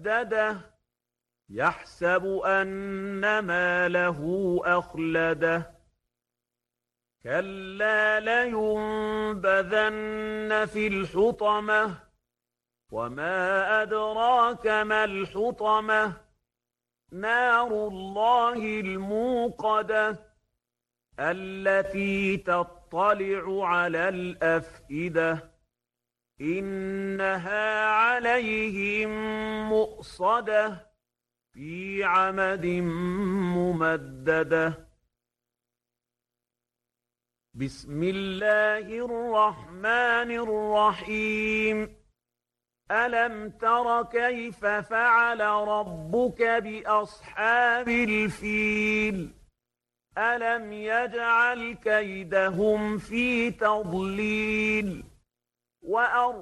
ممدده يحسب أن ماله أخلده كلا لينبذن في الحطمة وما أدراك ما الحطمة نار الله الموقدة التي تطلع على الأفئدة إنها عليهم مؤصدة في عمد ممددة بسم الله الرحمن الرحيم ألم تر كيف فعل ربك بأصحاب الفيل ألم يجعل كيدهم في تضليل